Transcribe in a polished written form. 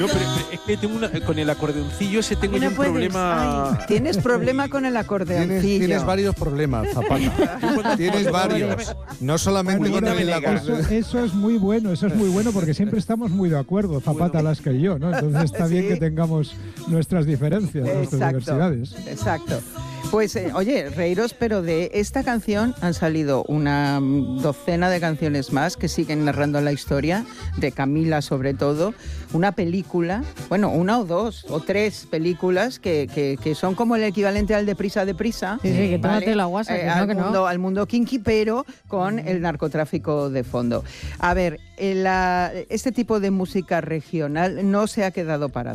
No, pero es que tengo con el acordeoncillo ese tengo yo un problema. Ay, tienes problema con el acordeoncillo. Tienes varios problemas, Zapata. Tienes varios. No solamente con el acordeoncillo. Eso es muy bueno, porque siempre estamos muy de acuerdo, Zapata, Lasca y yo, ¿no? Entonces está bien que tengamos nuestras diferencias, nuestras diversidades. Exacto. Pues, oye, reíros, pero de esta canción han salido una docena de canciones más que siguen narrando la historia, de Camila sobre todo, una película, bueno, una o dos o tres películas que son como el equivalente al Deprisa, Deprisa. Sí, que tómate la guasa, al mundo kinky, pero con el narcotráfico de fondo. A ver, este tipo de música regional no se ha quedado parado.